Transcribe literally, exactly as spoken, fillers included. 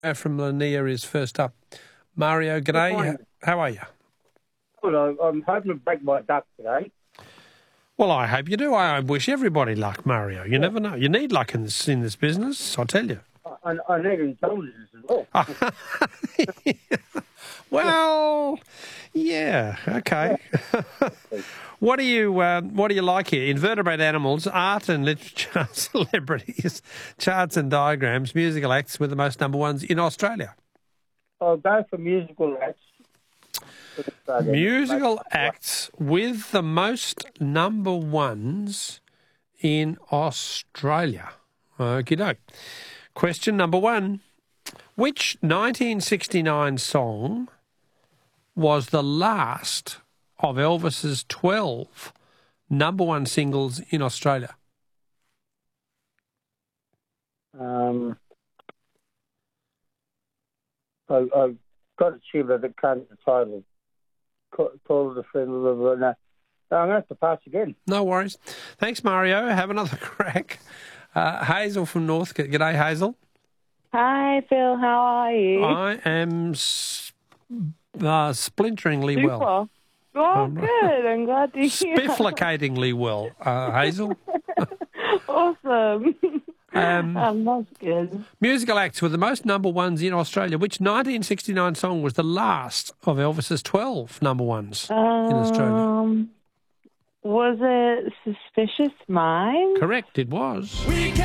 Uh, From Lanier is first up. Mario, g'day. morning. How are you? Good. I- I'm hoping to break my duck today. Well, I hope you do. I wish everybody luck, Mario. You never know. You need luck in this in this business, I tell you. I, I need intelligence as well. Well, yeah, okay. What do you uh, What do you like here? Invertebrate animals, art and literature, celebrities, charts and diagrams, musical acts with the most number ones in Australia. I'll go for musical acts. Musical acts with the most number ones in Australia. Okie doke. Question number one. Which nineteen sixty-nine song was the last of Elvis's twelve number one singles in Australia? Um, I, I've got a tune that it can't the title. Call, call the friend of the... No, I'm going to have to pass again. No worries. Thanks, Mario. Have another crack. Uh, Hazel from Northcote. G'day, Hazel. Hi, Phil. How are you? I am s- uh, splinteringly Super. well. Oh, Um, good. I'm glad to hear. Spifflicatingly well, uh, Hazel. Awesome. Um, um, that's good. musical acts with the most number ones in Australia. Which nineteen sixty-nine song was the last of Elvis's twelve number ones in Australia? Um, was it Suspicious Minds? Correct, it was.